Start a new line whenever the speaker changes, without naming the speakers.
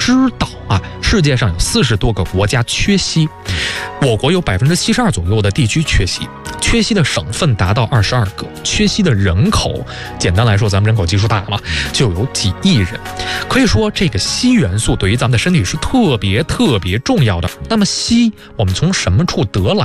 知道啊，世界上有40多个国家缺硒，我国有72%左右的地区缺硒，缺硒的省份达到22个，缺硒的人口，简单来说，咱们人口基数大嘛，就有几亿人。可以说，这个硒元素对于咱们的身体是特别重要的。那么硒，我们从什么处得来